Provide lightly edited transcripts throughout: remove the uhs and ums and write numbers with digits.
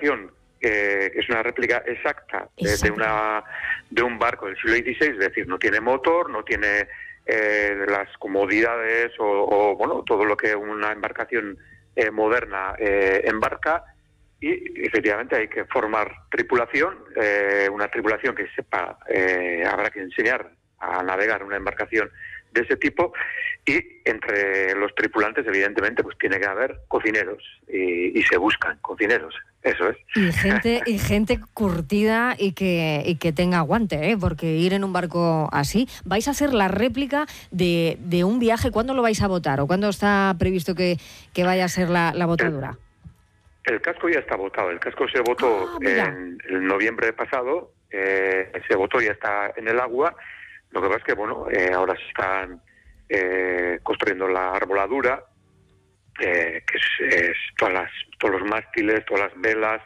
embarcación es una réplica exacta de un barco del siglo XVI, es decir, no tiene motor, no tiene las comodidades o bueno, todo lo que una embarcación moderna embarca, y efectivamente hay que formar tripulación, una tripulación que sepa, habrá que enseñar a navegar una embarcación de ese tipo, y entre los tripulantes evidentemente pues tiene que haber cocineros y se buscan cocineros, eso es. Y gente curtida y que tenga aguante, porque ir en un barco así, vais a hacer la réplica de un viaje. ¿Cuándo lo vais a botar o cuándo está previsto que vaya a ser la botadura? El casco ya está botado, el casco se botó en noviembre pasado, se botó, ya está en el agua. Lo que pasa es que, bueno, ahora se están construyendo la arboladura, que es todos los mástiles, todas las velas,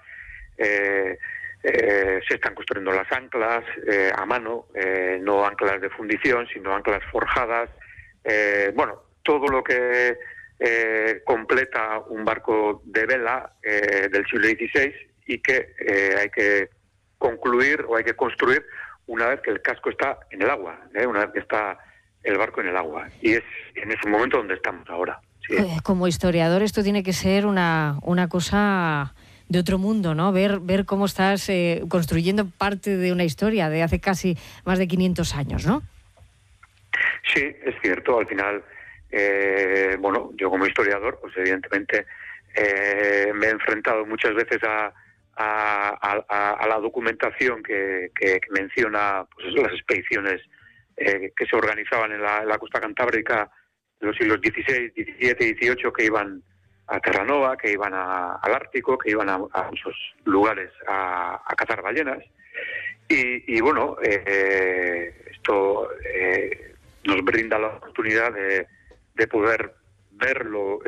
se están construyendo las anclas a mano, no anclas de fundición, sino anclas forjadas. Bueno, todo lo que completa un barco de vela del siglo XVI y que hay que concluir o hay que construir una vez que el casco está en el agua, una vez que está el barco en el agua. Y es en ese momento donde estamos ahora. Sí. Como historiador esto tiene que ser una cosa de otro mundo, ¿no? Ver cómo estás construyendo parte de una historia de hace casi más de 500 años, ¿no? Sí, es cierto. Al final, bueno, yo como historiador, pues evidentemente me he enfrentado muchas veces a la documentación que menciona pues las expediciones que se organizaban en la costa cantábrica en los siglos XVI, XVII y XVIII, que iban a Terranova, que iban al Ártico, que iban a muchos lugares a cazar ballenas. Y bueno, esto nos brinda la oportunidad de poder verlo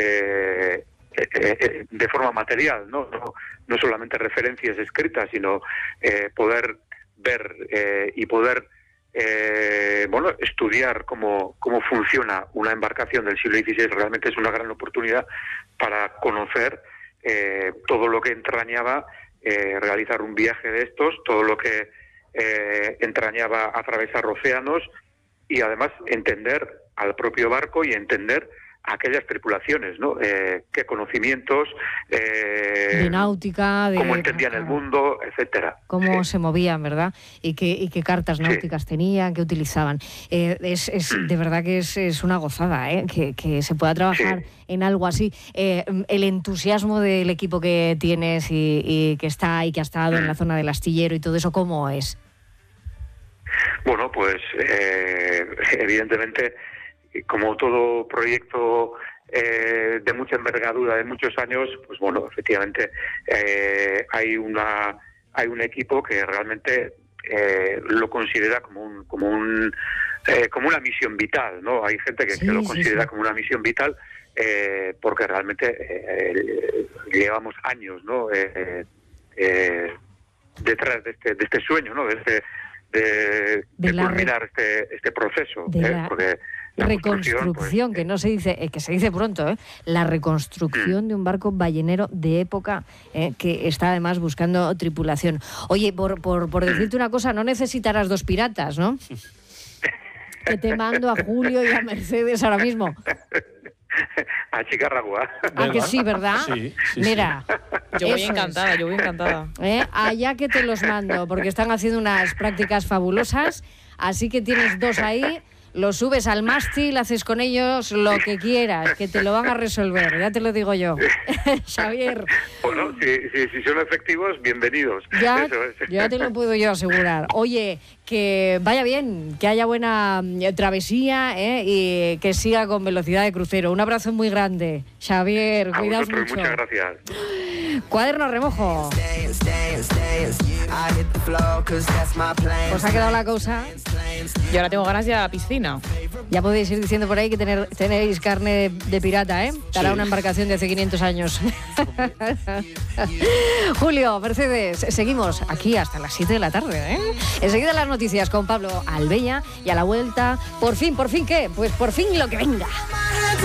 de forma material, no solamente referencias escritas, sino poder ver y poder bueno, estudiar cómo funciona una embarcación del siglo XVI. Realmente es una gran oportunidad para conocer todo lo que entrañaba realizar un viaje de estos, todo lo que entrañaba atravesar océanos, y además entender al propio barco y entender aquellas tripulaciones, ¿no? Qué conocimientos, de náutica, cómo entendían el mundo, etcétera. Cómo se movían, ¿verdad? Y qué cartas náuticas tenían, qué utilizaban. De verdad que es una gozada, que se pueda trabajar en algo así. El entusiasmo del equipo que tienes y que está y que ha estado en la zona del astillero y todo eso, ¿cómo es? Bueno, pues evidentemente, como todo proyecto de mucha envergadura, de muchos años, pues bueno, efectivamente hay un equipo que realmente lo considera como una misión vital, ¿no? Hay gente que lo considera como una misión vital porque realmente llevamos años, ¿no? Detrás de este sueño, ¿no? De culminar este proceso, porque la reconstrucción, pues, que no se dice, que se dice pronto, la reconstrucción de un barco ballenero de época que está además buscando tripulación. Oye, por decirte una cosa, no necesitarás 2 piratas, ¿no? Que te mando a Julio y a Mercedes ahora mismo. A Chicarragua. Ah, que sí, ¿verdad? Sí. Mira. Yo voy encantada. Allá que te los mando, porque están haciendo unas prácticas fabulosas, así que tienes 2 ahí, los subes al mástil, haces con ellos lo que quieras, que te lo van a resolver, ya te lo digo yo. Xavier. Bueno, si son efectivos, bienvenidos. Ya te lo puedo yo asegurar. Oye, que vaya bien, que haya buena travesía y que siga con velocidad de crucero. Un abrazo muy grande, Xavier, cuidaos mucho. Muchas gracias. Cuaderno remojo. ¿Os ha quedado la cosa? Yo ahora tengo ganas de ir a la piscina. Ya podéis ir diciendo por ahí que tenéis carne de pirata, ¿eh? Para una embarcación de hace 500 años. Julio, Mercedes, seguimos aquí hasta las 7 de la tarde, ¿eh? Enseguida las noticias con Pablo Albella y a la vuelta, por fin, ¿qué? Pues por fin lo que venga.